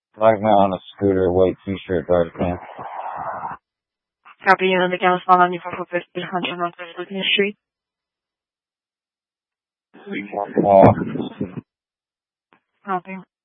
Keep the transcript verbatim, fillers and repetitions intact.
Black man on a scooter, white t-shirt, dark pants. Copy, and the gas following you for fifty hundred North Virginia Street. Uh, Copy.